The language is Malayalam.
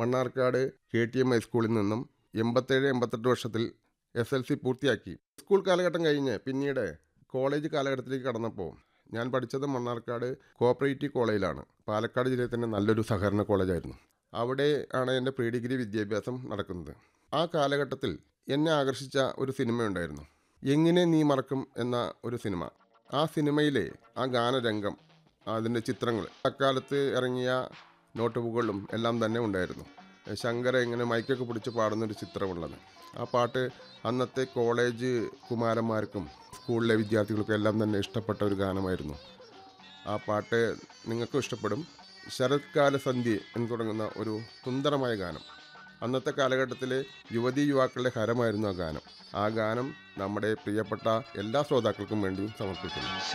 മണ്ണാർക്കാട് KTM ഹൈസ്കൂളിൽ നിന്നും 87-88 വർഷത്തിൽ SLC പൂർത്തിയാക്കി. സ്കൂൾ കാലഘട്ടം കഴിഞ്ഞ് പിന്നീട് കോളേജ് കാലഘട്ടത്തിലേക്ക് കടന്നപ്പോൾ ഞാൻ പഠിച്ചത് മണ്ണാർക്കാട് കോപ്പറേറ്റീവ് കോളേജിലാണ്. പാലക്കാട് ജില്ലയിൽ തന്നെ നല്ലൊരു സഹകരണ കോളേജായിരുന്നു. അവിടെ ആണ് എൻ്റെ പ്രീ ഡിഗ്രി വിദ്യാഭ്യാസം നടക്കുന്നത്. ആ കാലഘട്ടത്തിൽ എന്നെ ആകർഷിച്ച ഒരു സിനിമയുണ്ടായിരുന്നു, എങ്ങനെ നീ മറക്കും എന്ന ഒരു സിനിമ. ആ സിനിമയിലെ ആ ഗാനരംഗം, അതിൻ്റെ ചിത്രങ്ങൾ, അക്കാലത്ത് ഇറങ്ങിയ നോട്ട് ബുക്കുകളിലും എല്ലാം തന്നെ ഉണ്ടായിരുന്നു. ശങ്കര ഇങ്ങനെ മൈക്കൊക്കെ പിടിച്ച് പാടുന്നൊരു ചിത്രമുള്ളത്. ആ പാട്ട് അന്നത്തെ കോളേജ് കുമാരന്മാർക്കും സ്കൂളിലെ വിദ്യാർത്ഥികൾക്കും എല്ലാം തന്നെ ഇഷ്ടപ്പെട്ട ഒരു ഗാനമായിരുന്നു. ആ പാട്ട് നിങ്ങൾക്കും ഇഷ്ടപ്പെടും. ശരത്കാല സന്ധ്യ എന്ന് തുടങ്ങുന്ന ഒരു സുന്ദരമായ ഗാനം. അന്നത്തെ കാലഘട്ടത്തിലെ യുവതീ യുവാക്കളുടെ ഹരമായിരുന്നു ആ ഗാനം. ആ ഗാനം നമ്മുടെ പ്രിയപ്പെട്ട എല്ലാ ശ്രോതാക്കൾക്കും വേണ്ടി സമർപ്പിക്കുന്നു.